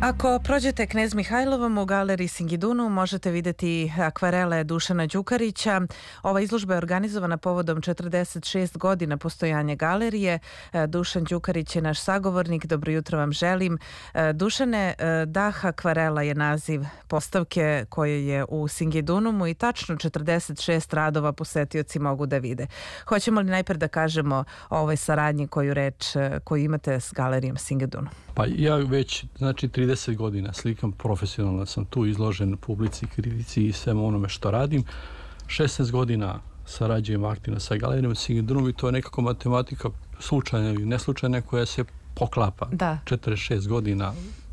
Ako prođete Knez Mihajlovom u galeriji Singidunu možete vidjeti akvarele Dušana Đukarića. Ova izložba je organizovana povodom 46 godina postojanja galerije. Dušan Đukarić je naš sagovornik. Dobro jutro vam želim. Dušane, Dah akvarela je naziv postavke koje je u Singidunumu i tačno 46 radova posetioci mogu da vide. Hoćemo li najprej da kažemo o ovoj saradnji koju imate s galerijom Singidunum? Pa ja već 30 godina slikam, profesionalno sam tu izložen publici, kritici i svemu onome što radim. 16 godina sarađujem aktivno sa galerijom Singidunum i to je nekako matematika slučajna ili neslučajna koja se poklapa. 46 godina